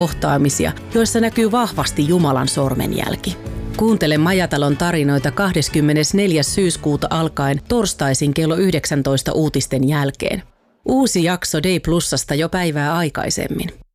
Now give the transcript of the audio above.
kohtaamisia, joissa näkyy vahvasti Jumalan sormenjälki. Kuuntele Majatalon tarinoita 24. syyskuuta alkaen torstaisin kello 19 uutisten jälkeen. Uusi jakso Day Plusasta jo päivää aikaisemmin.